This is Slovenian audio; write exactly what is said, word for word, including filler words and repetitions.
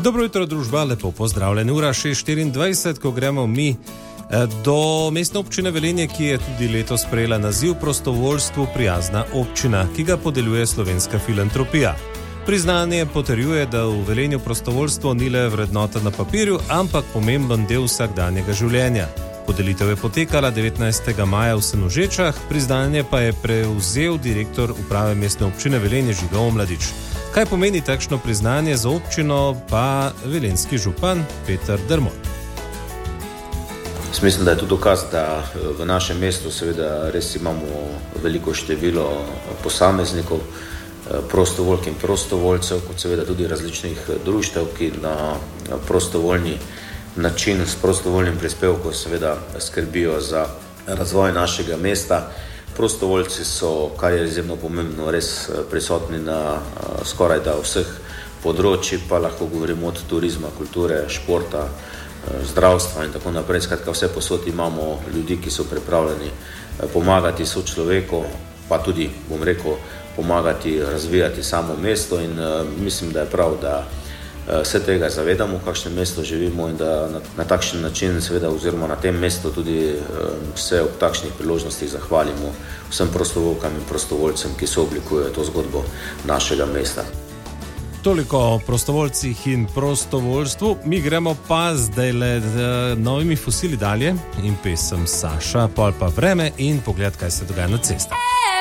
Dobro jutro, družba, lepo pozdravljeni. Ura šest štiriindvajset, ko gremo mi do mestne občine Velenje, ki je tudi letos sprejela naziv prostovoljstvu prijazna občina, ki ga podeljuje Slovenska filantropija. Priznanje potrjuje, da v Velenju prostovoljstvo ni le vrednota na papirju, ampak pomemben del vsakdanjega življenja. Podelitev je potekala devetnajstega maja v Senožečah, priznanje pa je prevzel direktor uprave mestne občine Velenje Žiga Omladič. Kaj pomeni takšno priznanje za občino, pa velenjski župan Peter Dermol. Mislim, da je to dokaz, da v našem mestu seveda res imamo veliko število posameznikov, prostovoljk in prostovoljcev, kot seveda tudi različnih društev, ki na prostovoljni način s prostovoljnim prispevkom seveda skrbijo za razvoj našega mesta. Prostovoljci so, kar je izjemno pomembno, res prisotni na skoraj da vseh področjih, pa lahko govorimo od turizma, kulture, športa, zdravstva in tako naprej. Skratka, vse posod imamo ljudi, ki so pripravljeni pomagati sočloveku, pa tudi, bom rekel, pomagati razvijati samo mesto in uh, mislim, da je prav, da uh, se tega zavedamo, v kakšnem mestu živimo in da na, na takšen način seveda oziroma na tem mestu tudi uh, se ob takšnih priložnostih zahvalimo vsem prostovoljkam in prostovoljcem, ki so oblikujejo to zgodbo našega mesta. Toliko o prostovoljcih in prostovoljstvu. Mi gremo pa zdaj le z novimi fosili dalje in pesem Saša, pol pa vreme in pogled, kaj se dogaja na cestah.